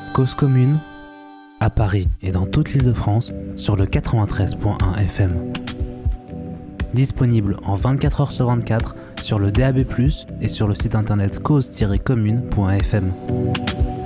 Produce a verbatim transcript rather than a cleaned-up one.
Cause commune, à Paris et dans toute l'Île-de-France, sur le quatre-vingt-treize point un F M. Disponible en vingt-quatre heures sur vingt-quatre sur le D A B plus, et sur le site internet cause tiret commune point F M.